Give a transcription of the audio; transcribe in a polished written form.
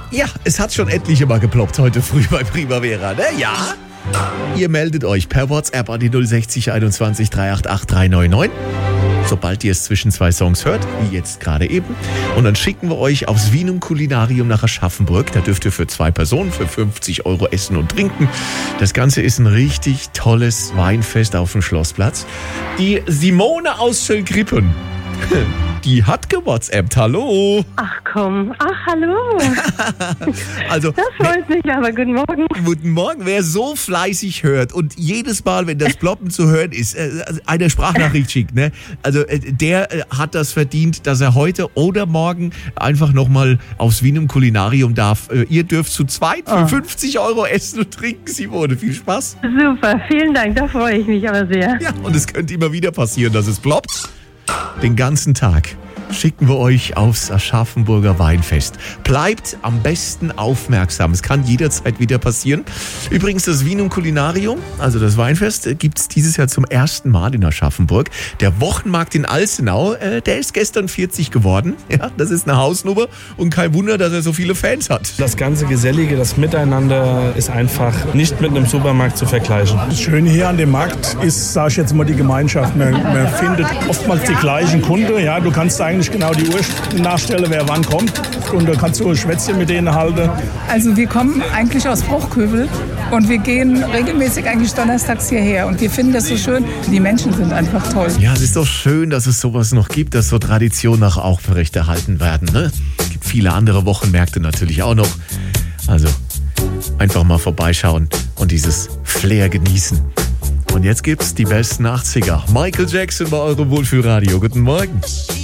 Ja, es hat schon etliche Mal geploppt heute früh bei Primavera, ne? Ja. Ihr meldet euch per WhatsApp an die 060 21 388 399. Sobald ihr es zwischen zwei Songs hört, wie jetzt gerade eben. Und dann schicken wir euch aufs Vinum Culinarium nach Aschaffenburg. Da dürft ihr für 2 Personen für 50 € essen und trinken. Das Ganze ist ein richtig tolles Weinfest auf dem Schlossplatz. Die Simone aus Schöllgrippen, die hat gewhatsappt. Hallo. Ach komm, hallo. Also, Das freut mich aber, guten Morgen. Guten Morgen. Wer so fleißig hört und jedes Mal, wenn das Ploppen zu hören ist, eine Sprachnachricht schickt, ne? Also der hat das verdient, dass er heute oder morgen einfach nochmal aufs Vinum Culinarium darf. Ihr dürft zu zweit für 50 € essen und trinken, Simone. Viel Spaß. Super, vielen Dank, da freue ich mich aber sehr. Ja, und es könnte immer wieder passieren, dass es ploppt. Den ganzen Tag schicken wir euch aufs Aschaffenburger Weinfest. Bleibt am besten aufmerksam. Es kann jederzeit wieder passieren. Übrigens, das Vinum Culinarium, also das Weinfest, gibt es dieses Jahr zum ersten Mal in Aschaffenburg. Der Wochenmarkt in Alzenau, der ist gestern 40 geworden. Ja, das ist eine Hausnummer und kein Wunder, dass er so viele Fans hat. Das ganze Gesellige, das Miteinander ist einfach nicht mit einem Supermarkt zu vergleichen. Das Schöne hier an dem Markt ist, sage ich jetzt mal, die Gemeinschaft. Man findet oftmals die gleichen Kunden. Ja, du kannst eigentlich genau die Uhr nachstellen, wer wann kommt. Und da kannst du ein Schwätzchen mit denen halten. Also wir kommen eigentlich aus Bruchköbel und wir gehen regelmäßig eigentlich donnerstags hierher. Und wir finden das so schön. Die Menschen sind einfach toll. Ja, es ist doch schön, dass es sowas noch gibt, dass so Traditionen auch aufrechterhalten werden. Ne? Es gibt viele andere Wochenmärkte natürlich auch noch. Also einfach mal vorbeischauen und dieses Flair genießen. Und jetzt gibt's die besten 80er. Michael Jackson bei eurem Wohlfühlradio. Guten Morgen.